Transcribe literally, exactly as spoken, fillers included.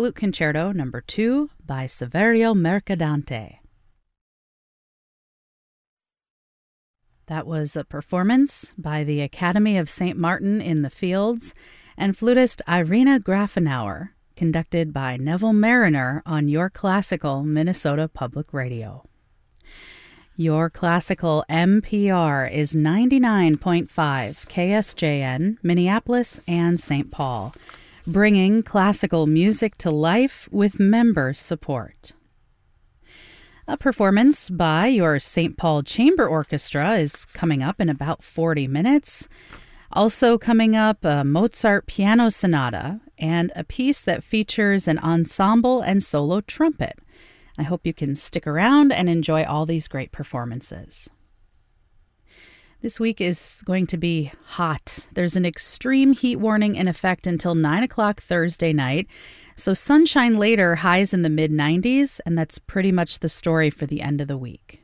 Flute Concerto Number two by Saverio Mercadante. That was a performance by the Academy of Saint Martin in the Fields and flutist Irina Grafenauer, conducted by Neville Mariner on Your Classical Minnesota Public Radio. Your Classical M P R is ninety-nine point five K S J N, Minneapolis and Saint Paul, bringing classical music to life with member support. A performance by your Saint Paul Chamber Orchestra is coming up in about forty minutes. Also coming up, a Mozart piano sonata and a piece that features an ensemble and solo trumpet. I hope you can stick around and enjoy all these great performances. This week is going to be hot. There's an extreme heat warning in effect until nine o'clock Thursday night. So sunshine later, highs in the mid nineties, and that's pretty much the story for the end of the week.